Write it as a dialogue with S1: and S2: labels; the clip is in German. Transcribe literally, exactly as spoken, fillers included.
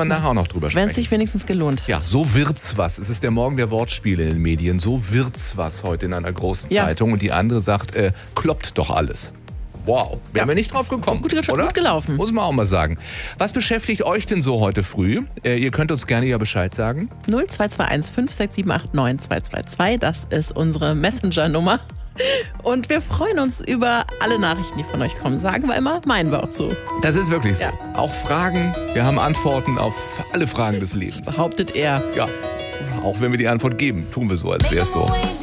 S1: wir nachher auch noch drüber
S2: Wenn es
S1: sprechen.
S2: sich wenigstens gelohnt hat.
S1: Ja, so wird's was. Es ist der Morgen der Wortspiele in den Medien. So wird's was heute in einer großen
S2: Ja.
S1: Zeitung. Und die andere sagt, äh, kloppt doch alles. Wow, wären
S2: Ja.
S1: wir nicht drauf gekommen,
S2: Gut, gut,
S1: oder?
S2: gut gelaufen.
S1: Muss man auch mal sagen. Was beschäftigt euch denn so heute früh? Äh, ihr könnt uns gerne ja Bescheid sagen.
S2: null zwei zwei eins fünf sechs sieben acht neun zwei zwei zwei, das ist unsere Messenger-Nummer. Und wir freuen uns über alle Nachrichten, die von euch kommen. Sagen wir immer, meinen wir auch so.
S1: Das ist wirklich so.
S2: Ja.
S1: Auch Fragen, wir haben Antworten auf alle Fragen des Lebens.
S2: Behauptet er.
S1: Ja, auch wenn wir die Antwort geben, tun wir so, als wäre es so.